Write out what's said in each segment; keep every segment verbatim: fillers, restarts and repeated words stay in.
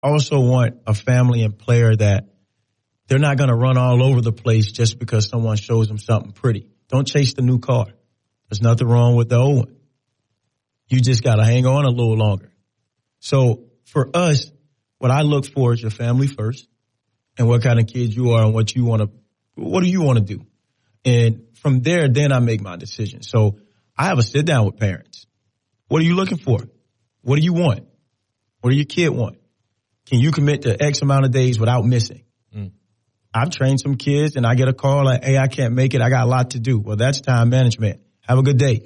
also want a family and player that they're not going to run all over the place just because someone shows them something pretty. Don't chase the new car. There's nothing wrong with the old one. You just got to hang on a little longer. So for us, what I look for is your family first and what kind of kid you are and what you want to, what do you want to do? And from there, then I make my decision. So I have a sit down with parents. What are you looking for? What do you want? What do your kid want? Can you commit to X amount of days without missing? Mm. I've trained some kids and I get a call like, hey, I can't make it. I got a lot to do. Well, that's time management. Have a good day.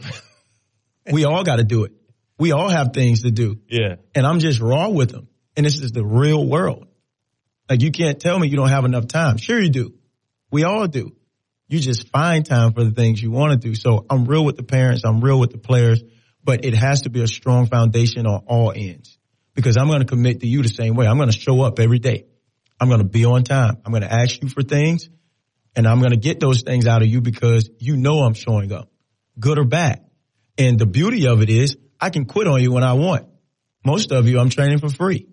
We all got to do it. We all have things to do. Yeah. And I'm just raw with them. And this is the real world. Like, you can't tell me you don't have enough time. Sure you do. We all do. You just find time for the things you want to do. So I'm real with the parents. I'm real with the players. But it has to be a strong foundation on all ends. Because I'm going to commit to you the same way. I'm going to show up every day. I'm going to be on time. I'm going to ask you for things. And I'm going to get those things out of you because you know I'm showing up, good or bad. And the beauty of it is I can quit on you when I want. Most of you I'm training for free.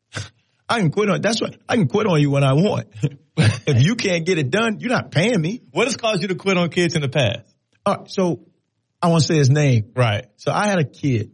I can quit on, that's what, I can quit on you when I want. If you can't get it done, you're not paying me. What has caused you to quit on kids in the past? All right, so I won't say his name. Right. So I had a kid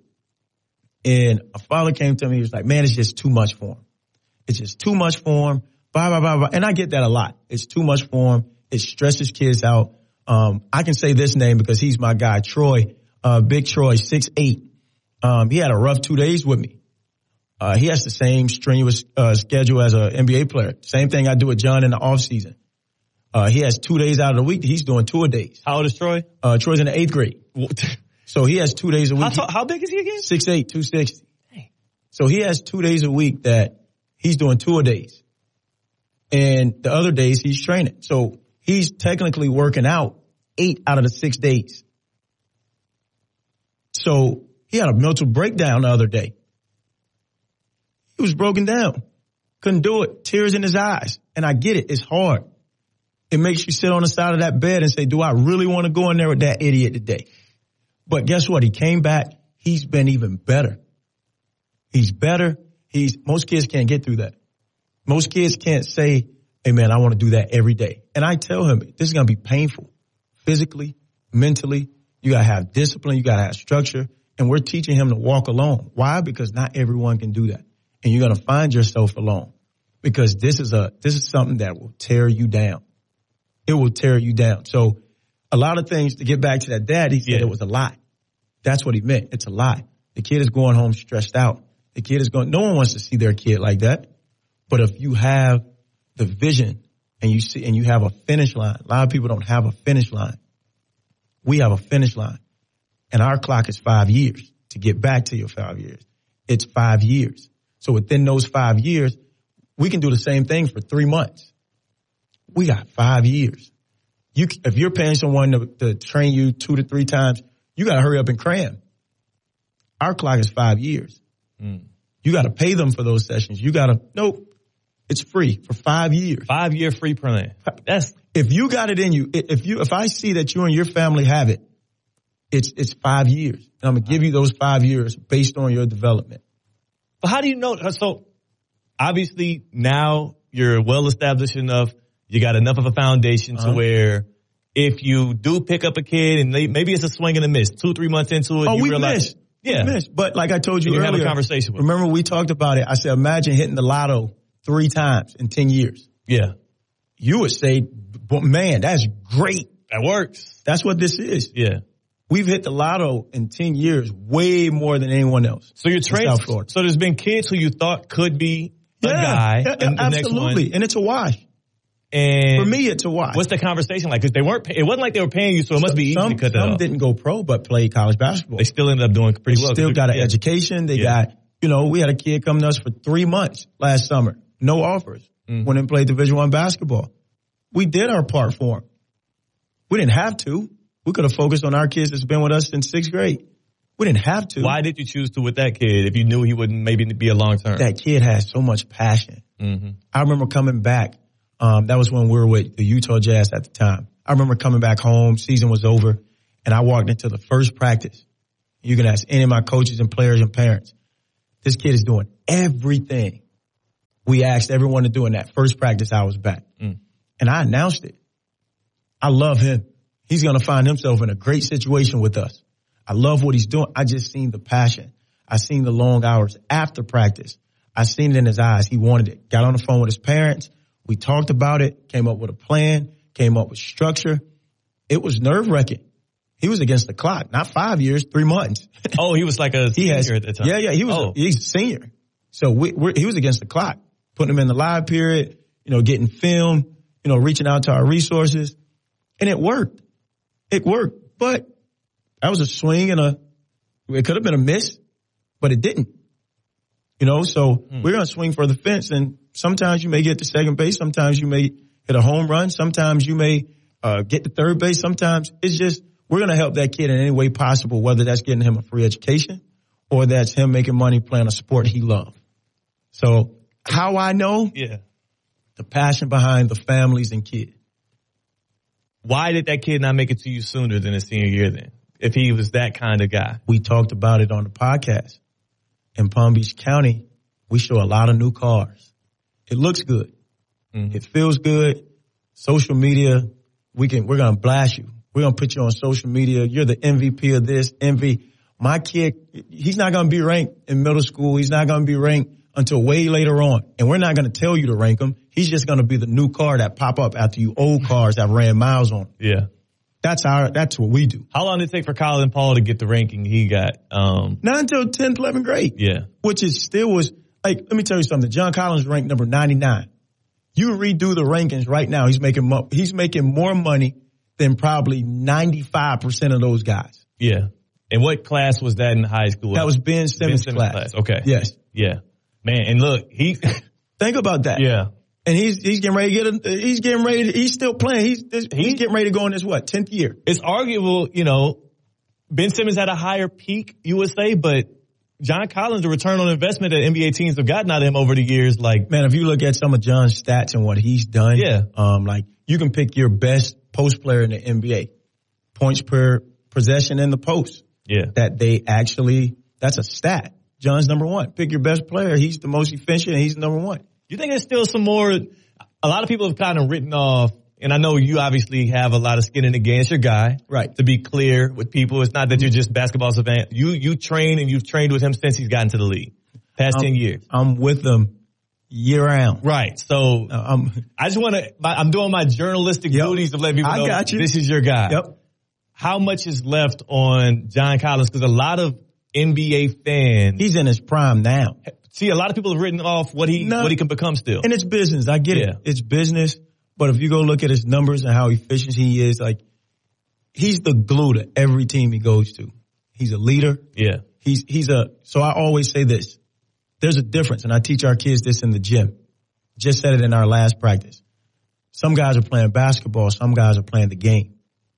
and a father came to me. He was like, man, it's just too much for him. It's just too much for him. Blah, blah, blah, blah. And I get that a lot. It's too much for him. It stresses kids out. Um, I can say this name because he's my guy, Troy, uh, Big Troy, six eight. Um, he had a rough two days with me. Uh, he has the same strenuous uh, schedule as an N B A player. Same thing I do with John in the off season. Uh, he has two days out of the week. He's doing two a days. How old is Troy? Uh, Troy's in the eighth grade. So he has two days a week. How, tall, how big is he again? six eight, two sixty. Dang. So he has two days a week that he's doing two a days. And the other days he's training. So he's technically working out eight out of the six days. So he had a mental breakdown the other day. He was broken down. Couldn't do it. Tears in his eyes. And I get it. It's hard. It makes you sit on the side of that bed and say, do I really want to go in there with that idiot today? But guess what? He came back. He's been even better. He's better. He's, most kids can't get through that. Most kids can't say, hey man, I want to do that every day. And I tell him, this is going to be painful. Physically, mentally, you got to have discipline. You got to have structure. And we're teaching him to walk alone. Why? Because not everyone can do that. And you're going to find yourself alone because this is a, this is something that will tear you down. It will tear you down. So a lot of things, to get back to that dad, he said yeah. It was a lie. That's what he meant. It's a lie. The kid is going home stressed out. The kid is going, no one wants to see their kid like that. But if you have the vision and you see, and you have a finish line, a lot of people don't have a finish line. We have a finish line and our clock is five years to get back to your five years. It's five years. So within those five years, we can do the same thing for three months. We got five years. You, if you're paying someone to, to train you two to three times, you got to hurry up and cram. Our clock is five years. Mm. You got to pay them for those sessions. You got to, nope, it's free for five years. Five year free plan. That's if you got it in you. If you, if I see that you and your family have it, it's it's five years, and I'm gonna give you those five years based on your development. But how do you know? So obviously now you're well established enough. You got enough of a foundation uh-huh. to where if you do pick up a kid and they, maybe it's a swing and a miss, two, three months into it, oh, you we realize, missed. yeah, we missed. But like I told you, you earlier, have a conversation with remember we talked about it. I said, imagine hitting the lotto three times in ten years. Yeah, you would say, man, that's great. That works. That's what this is. Yeah. We've hit the lotto in ten years way more than anyone else. So you're trained. So there's been kids who you thought could be a yeah, guy. Yeah, and the absolutely. Next one. And it's a wash. And for me, it's a wash. What's the conversation like? Because they weren't, it wasn't like they were paying you, so it must be easy some, to cut that Some off. didn't go pro, but played college basketball. They still ended up doing pretty they well. Still got an yeah. education. They yeah. got, you know, we had a kid come to us for three months last summer. No offers. Mm-hmm. Went and played Division One basketball. We did our part for him. We didn't have to. We could have focused on our kids that's been with us since sixth grade. We didn't have to. Why did you choose to with that kid if you knew he wouldn't maybe be a long term? That kid has so much passion. Mm-hmm. I remember coming back. Um, that was when we were with the Utah Jazz at the time. I remember coming back home. Season was over, and I walked into the first practice. You can ask any of my coaches and players and parents. This kid is doing everything we asked everyone to do in that first practice I was back. Mm. And I announced it. I love him. He's going to find himself in a great situation with us. I love what he's doing. I just seen the passion. I seen the long hours after practice. I seen it in his eyes. He wanted it. Got on the phone with his parents. We talked about it, came up with a plan, came up with structure. It was nerve-wracking. He was against the clock, not five years, three months. Oh, he was like a senior has, at the time. Yeah, yeah, he was. Oh. A, he's a senior. So we, we're, he was against the clock, putting him in the live period, you know, getting film, you know, reaching out to our resources. And it worked. It worked. But that was a swing and a, it could have been a miss, but it didn't. You know, so mm. we're going to swing for the fence. And sometimes you may get to second base. Sometimes you may hit a home run. Sometimes you may uh, get to third base. Sometimes it's just, we're going to help that kid in any way possible, whether that's getting him a free education or that's him making money playing a sport he loves. So how I know? Yeah. The passion behind the families and kids. Why did that kid not make it to you sooner than his senior year then, if he was that kind of guy? We talked about it on the podcast. In Palm Beach County, we show a lot of new cars. It looks good. Mm-hmm. It feels good. Social media, we can, we're going to blast you. We're going to put you on social media. You're the M V P of this, M V P. My kid, he's not going to be ranked in middle school. He's not going to be ranked until way later on. And we're not going to tell you to rank him. He's just going to be the new car that pop up after you old cars that ran miles on. Yeah. That's our, that's what we do. How long did it take for Colin Paul to get the ranking he got? Um, Not until tenth, eleventh grade. Yeah. Which is still was, like, let me tell you something. John Collins ranked number ninety-nine. You redo the rankings right now. He's making, mo- he's making more money than probably ninety-five percent of those guys. Yeah. And what class was that in high school? That was Ben Simmons' Ben Simmons class. class. Okay. Yes. Yeah. Man, and look, he think about that. Yeah. And he's he's getting ready to get a, he's getting ready to, he's still playing. He's he's he, getting ready to go in his what, tenth year. It's arguable, you know, Ben Simmons had a higher peak, you would say, but John Collins, the return on investment that N B A teams have gotten out of him over the years, like, man, if you look at some of John's stats and what he's done, yeah. um, like you can pick your best post player in the N B A. Points per possession in the post. Yeah. That they actually, that's a stat. John's number one. Pick your best player. He's the most efficient and he's number one. You think there's still some more, a lot of people have kind of written off, and I know you obviously have a lot of skin in the game. It's your guy. Right. To be clear with people, it's not that you're just basketball savant. You, you train and you've trained with him since he's gotten to the league. Past I'm, ten years. I'm with him year round. Right. So uh, I'm, I just want to, I'm doing my journalistic yep. duties to let people I know got you. This is your guy. Yep. How much is left on John Collins? Because a lot of N B A fans. He's in his prime now. See, a lot of people have written off what he no, what he can become still. And it's business. I get yeah. it. It's business. But if you go look at his numbers and how efficient he is, like, he's the glue to every team he goes to. He's a leader. Yeah. He's, he's a, so I always say this. There's a difference, and I teach our kids this in the gym. Just said it in our last practice. Some guys are playing basketball. Some guys are playing the game.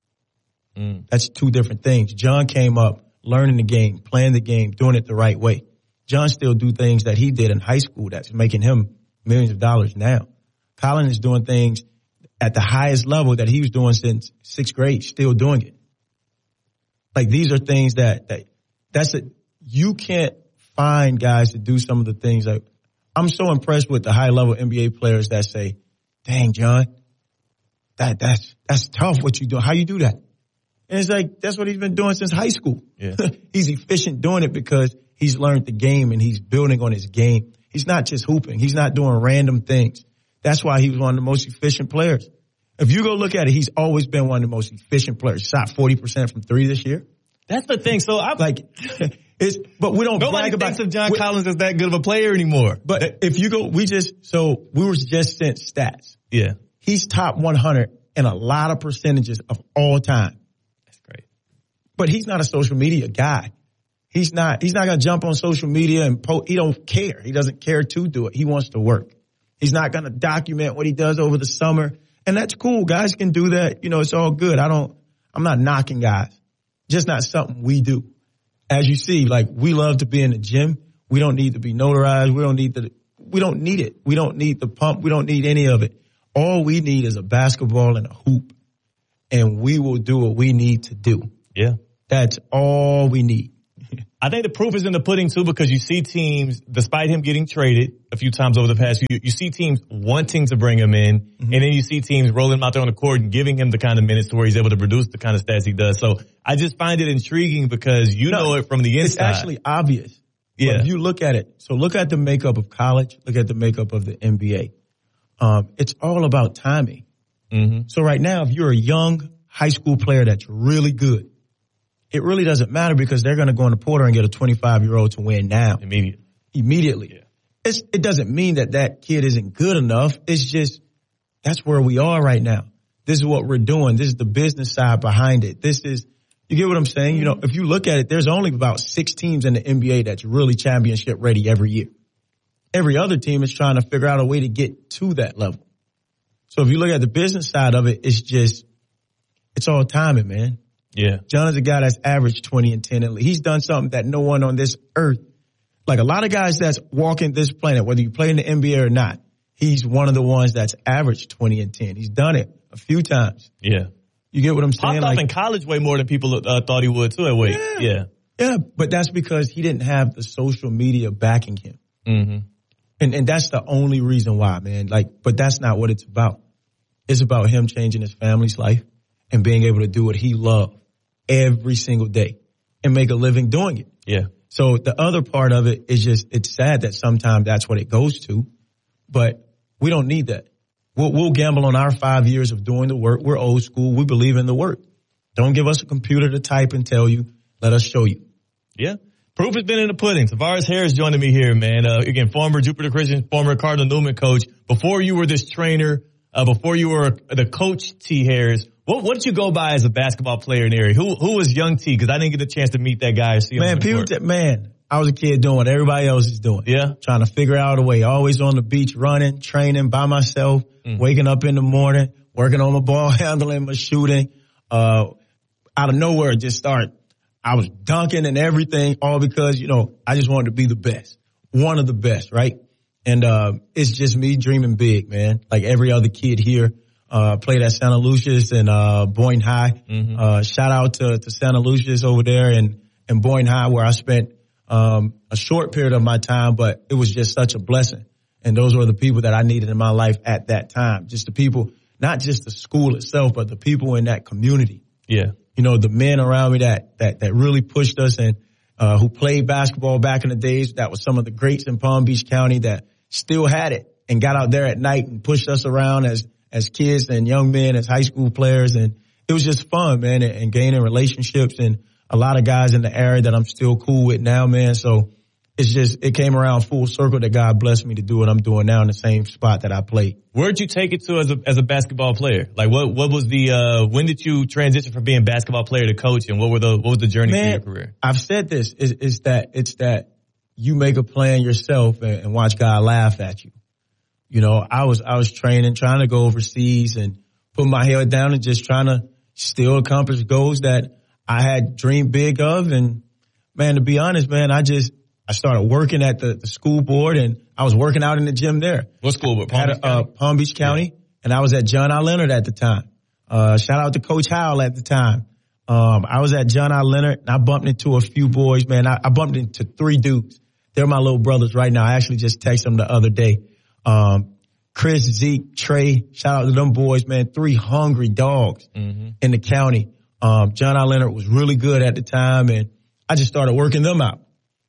Mm. That's two different things. John came up learning the game, playing the game, doing it the right way. John still do things that he did in high school that's making him millions of dollars now. Colin is doing things at the highest level that he was doing since sixth grade, still doing it. Like, these are things that, that that's a, you can't find guys to do some of the things that I'm so impressed with the high level N B A players that say, dang, John, that, that's, that's tough what you do. How you do that? And it's like, that's what he's been doing since high school. Yeah. He's efficient doing it because he's learned the game and he's building on his game. He's not just hooping. He's not doing random things. That's why he was one of the most efficient players. If you go look at it, he's always been one of the most efficient players. Shot forty percent from three this year. That's the thing. So I like, it's, but we don't nobody brag thinks about of John we, Collins as that good of a player anymore. But if you go, we just, so we were just sent stats. Yeah. He's top one hundred in a lot of percentages of all time. That's great. But he's not a social media guy. He's not, he's not going to jump on social media and post. He don't care. He doesn't care to do it. He wants to work. He's not going to document what he does over the summer. And that's cool. Guys can do that. You know, it's all good. I don't, I'm not knocking guys. Just not something we do. As you see, like, we love to be in the gym. We don't need to be notarized. We don't need the, we don't need it. We don't need the pump. We don't need any of it. All we need is a basketball and a hoop. And we will do what we need to do. Yeah. That's all we need. I think the proof is in the pudding, too, because you see teams, despite him getting traded a few times over the past few years, you see teams wanting to bring him in, mm-hmm. and then you see teams rolling him out there on the court and giving him the kind of minutes to where he's able to produce the kind of stats he does. So I just find it intriguing because you no, know it from the inside. It's actually obvious. Yeah. But if you look at it, so look at the makeup of college, look at the makeup of the N B A. Um, it's all about timing. Mm-hmm. So right now, if you're a young high school player that's really good, it really doesn't matter because they're going to go in the portal and get a twenty-five-year-old to win now. Immediately. Immediately. Yeah. It's, it doesn't mean that that kid isn't good enough. It's just that's where we are right now. This is what we're doing. This is the business side behind it. This is, you get what I'm saying? You know, if you look at it, there's only about six teams in the N B A that's really championship ready every year. Every other team is trying to figure out a way to get to that level. So if you look at the business side of it, it's just, it's all timing, man. Yeah. John is a guy that's averaged twenty and ten. He's done something that no one on this earth, like a lot of guys that's walking this planet, whether you play in the N B A or not, he's one of the ones that's averaged twenty and ten. He's done it a few times. Yeah. You get what I'm saying? Popped off like, in college way more than people uh, thought he would too at Wake. Yeah. yeah. Yeah. But that's because he didn't have the social media backing him. Mm-hmm. And, and that's the only reason why, man. Like, but that's not what it's about. It's about him changing his family's life and being able to do what he loved every single day and make a living doing it. Yeah. So the other part of it is just, it's sad that sometimes that's what it goes to, but we don't need that. We'll, we'll gamble on our five years of doing the work. We're old school. We believe in the work. Don't give us a computer to type and tell you. Let us show you. Yeah. Proof has been in the pudding. Tavares Harris joining me here, man. Uh, again, former Jupiter Christian, former Cardinal Newman coach. Before you were this trainer, uh, before you were the coach, T. Harris, What, what did you go by as a basketball player in the area? Who who was young T? Because I didn't get a chance to meet that guy or see him. Man, people, t- man, I was a kid doing what everybody else is doing. Yeah. Trying to figure out a way. Always on the beach, running, training by myself, mm. waking up in the morning, working on my ball handling, my shooting. Uh, out of nowhere, just start. I was dunking and everything, all because, you know, I just wanted to be the best. One of the best, right? And uh, it's just me dreaming big, man. Like every other kid here. Uh, played at Santa Lucius and, uh, Boynton High. Mm-hmm. Uh, shout out to, to Santa Lucius over there and, and Boynton High where I spent, um, a short period of my time, but it was just such a blessing. And those were the people that I needed in my life at that time. Just the people, not just the school itself, but the people in that community. Yeah. You know, the men around me that, that, that really pushed us and, uh, who played basketball back in the days. That was some of the greats in Palm Beach County that still had it and got out there at night and pushed us around as, as kids and young men, as high school players. And it was just fun, man, and, and gaining relationships and a lot of guys in the area that I'm still cool with now, man. So it's just, it came around full circle that God blessed me to do what I'm doing now in the same spot that I played. Where'd you take it to as a, as a basketball player? Like what, what was the, uh, when did you transition from being basketball player to coach and what were the, what was the journey man, through your career? I've said this, is, is that, it's that you make a plan yourself and, and watch God laugh at you. You know, I was, I was training, trying to go overseas and put my head down and just trying to still accomplish goals that I had dreamed big of. And man, to be honest, man, I just, I started working at the, the school board and I was working out in the gym there. What school board? Palm Beach County? Uh, Palm Beach County. Yeah. And I was at John I. Leonard at the time. Uh, shout out to Coach Howell at the time. Um, I was at John I. Leonard and I bumped into a few boys, man. I, I bumped into three dudes. They're my little brothers right now. I actually just texted them the other day. Um, Chris, Zeke, Trey, shout out to them boys, man. Three hungry dogs mm-hmm. in the county. Um, John I. Leonard was really good at the time and I just started working them out.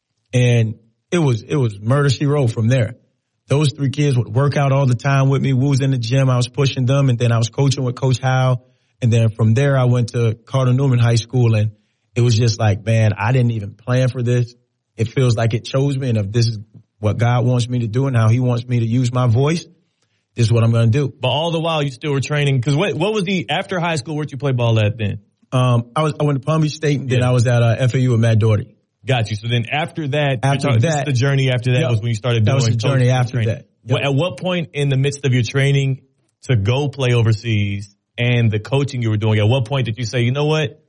And it was, it was murder she wrote from there. Those three kids would work out all the time with me. We was in the gym. I was pushing them and then I was coaching with Coach Howell. And then from there I went to Cardinal Newman High School and it was just like, man, I didn't even plan for this. It feels like it chose me and if this is what God wants me to do and how he wants me to use my voice, this is what I'm going to do. But all the while you still were training. Cause what, what was the, after high school, where'd you play ball at then? Um, I was, I went to Palm Beach State and then yeah. I was at uh, F A U with Matt Doherty. Got you. So then after that, after talking, that, the journey after that yep, was when you started doing that was the journey after training. that. Yep. At what point in the midst of your training to go play overseas and the coaching you were doing, at what point did you say, you know what?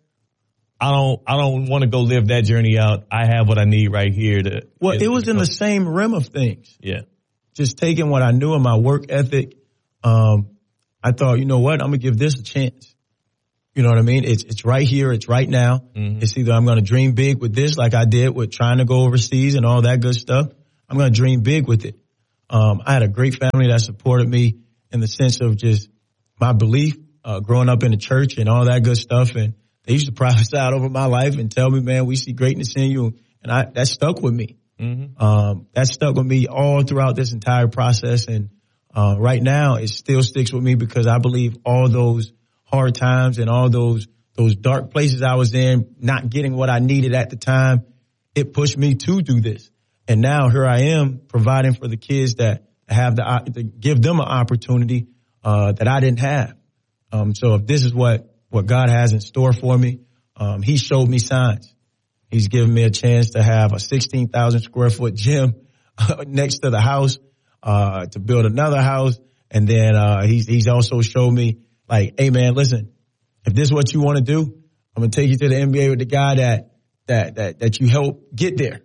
I don't, I don't want to go live that journey out. I have what I need right here to. Well, it was in the same realm of things. Yeah. Just taking what I knew in my work ethic. Um, I thought, you know what? I'm going to give this a chance. You know what I mean? It's it's right here. It's right now. Mm-hmm. It's either I'm going to dream big with this, like I did with trying to go overseas and all that good stuff. I'm going to dream big with it. Um, I had a great family that supported me in the sense of just my belief, uh, growing up in the church and all that good stuff. And they used to prophesy out over my life and tell me, man, we see greatness in you. And I, that stuck with me. Mm-hmm. Um, that stuck with me all throughout this entire process. And, uh, right now it still sticks with me because I believe all those hard times and all those, those dark places I was in, not getting what I needed at the time, it pushed me to do this. And now here I am providing for the kids that have the, to give them an opportunity, uh, that I didn't have. Um, so if this is what, what God has in store for me, um, he showed me signs. He's given me a chance to have a sixteen thousand square foot gym next to the house, uh, to build another house. And then, uh, he's, he's also showed me like, hey man, listen, if this is what you want to do, I'm going to take you to the N B A with the guy that, that, that, that you helped get there.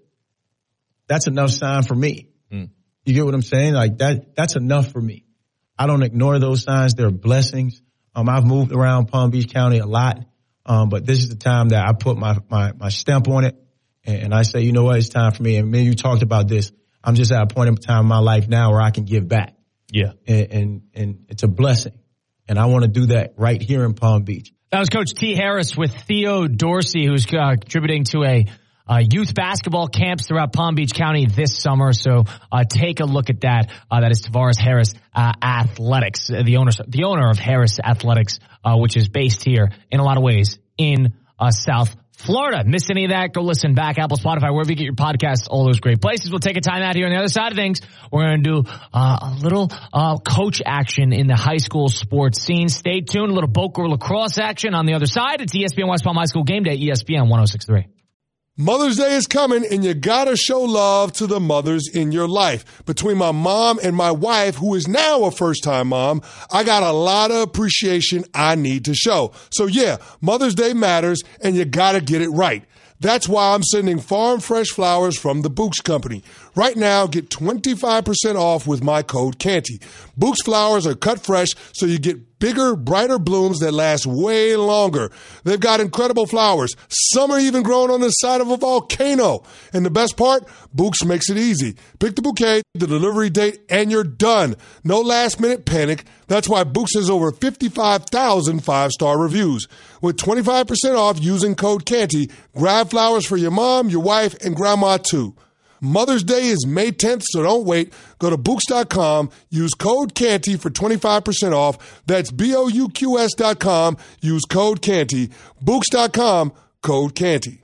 That's enough sign for me. Mm. You get what I'm saying? Like that, that's enough for me. I don't ignore those signs. They're blessings. Um, I've moved around Palm Beach County a lot. Um, but this is the time that I put my, my, my stamp on it. And, and I say, you know what? It's time for me. And man, you talked about this. I'm just at a point in time in my life now where I can give back. Yeah. And, and, and it's a blessing. And I want to do that right here in Palm Beach. That was Coach T. Harris with Theo Dorsey, who's uh, contributing to a uh, youth basketball camps throughout Palm Beach County this summer. So uh, take a look at that. Uh, that is Tavares Harris uh, Athletics, the owner, the owner of Harris Athletics, uh, which is based here in a lot of ways in uh, South Florida. Miss any of that? Go listen back, Apple, Spotify, wherever you get your podcasts, all those great places. We'll take a time out here on the other side of things. We're going to do uh, a little uh, coach action in the high school sports scene. Stay tuned. A little Boca lacrosse action on the other side. It's E S P N West Palm High School Game Day, E S P N one oh six point three. Mother's Day is coming, and you gotta show love to the mothers in your life. Between my mom and my wife, who is now a first-time mom, I got a lot of appreciation I need to show. So yeah, Mother's Day matters, and you gotta get it right. That's why I'm sending farm fresh flowers from the Books Company. Right now, get twenty-five percent off with my code Canty. Books flowers are cut fresh, so you get bigger, brighter blooms that last way longer. They've got incredible flowers. Some are even growing on the side of a volcano. And the best part, Books makes it easy. Pick the bouquet, the delivery date, and you're done. No last-minute panic. That's why Books has over fifty-five thousand five-star reviews. With twenty-five percent off using code Canty, grab flowers for your mom, your wife, and grandma too. Mother's Day is May tenth, so don't wait. Go to Books dot com, use code Canty for twenty-five percent off. That's B O U Q S dot com, use code Canty. Books dot com, code Canty.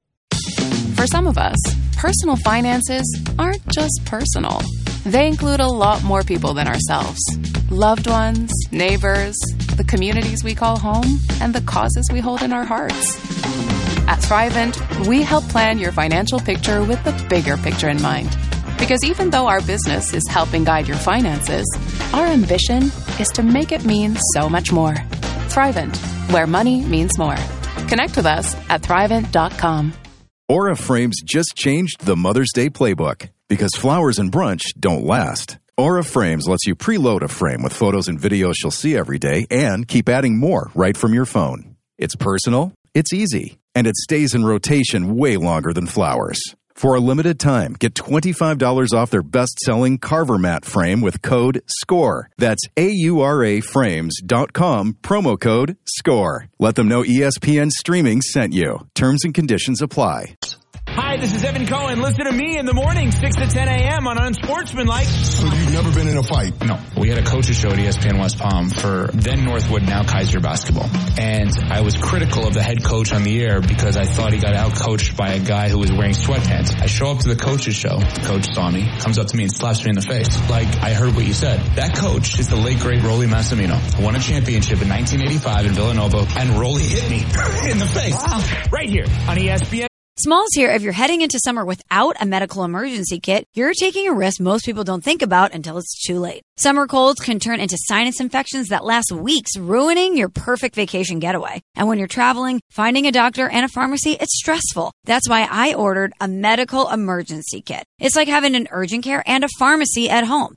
For some of us, personal finances aren't just personal. They include a lot more people than ourselves. Loved ones, neighbors, the communities we call home, and the causes we hold in our hearts. At Thrivent, we help plan your financial picture with the bigger picture in mind. Because even though our business is helping guide your finances, our ambition is to make it mean so much more. Thrivent, where money means more. Connect with us at thrivent dot com. Aura Frames just changed the Mother's Day playbook because flowers and brunch don't last. Aura Frames lets you preload a frame with photos and videos she'll see every day and keep adding more right from your phone. It's personal, it's easy, and it stays in rotation way longer than flowers. For a limited time, get twenty-five dollars off their best-selling Carver Mat frame with code SCORE. That's A U R A frames dot com, promo code SCORE. Let them know E S P N Streaming sent you. Terms and conditions apply. Hi, this is Evan Cohen. Listen to me in the morning, six to ten a.m. on Unsportsmanlike. So you've never been in a fight? No. We had a coaches show at E S P N West Palm for then Northwood, now Kaiser basketball. And I was critical of the head coach on the air because I thought he got out-coached by a guy who was wearing sweatpants. I show up to the coaches show. The coach saw me, comes up to me and slaps me in the face. Like, I heard what you said. That coach is the late, great Rolly Massimino. Won a championship in nineteen eighty-five in Villanova, and Rolly hit me in the face. Wow. Right here on E S P N. Smalls here. If you're heading into summer without a medical emergency kit, you're taking a risk most people don't think about until it's too late. Summer colds can turn into sinus infections that last weeks, ruining your perfect vacation getaway. And when you're traveling, finding a doctor and a pharmacy, it's stressful. That's why I ordered a medical emergency kit. It's like having an urgent care and a pharmacy at home.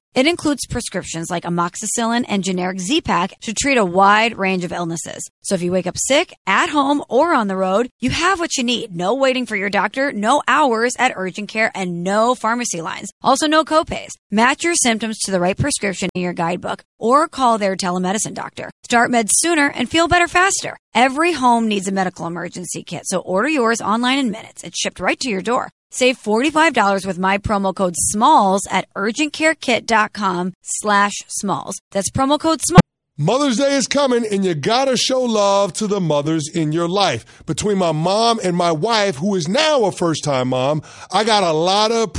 It includes prescriptions like amoxicillin and generic Z-Pak to treat a wide range of illnesses. So if you wake up sick, at home, or on the road, you have what you need. No waiting for your doctor, no hours at urgent care, and no pharmacy lines. Also, no copays. Match your symptoms to the right prescription in your guidebook or call their telemedicine doctor. Start meds sooner and feel better faster. Every home needs a medical emergency kit, so order yours online in minutes. It's shipped right to your door. Save forty-five dollars with my promo code SMALLS at urgentcarekit.com slash SMALLS. That's promo code SMALLS. Mother's Day is coming, and you gotta show love to the mothers in your life. Between my mom and my wife, who is now a first-time mom, I got a lot of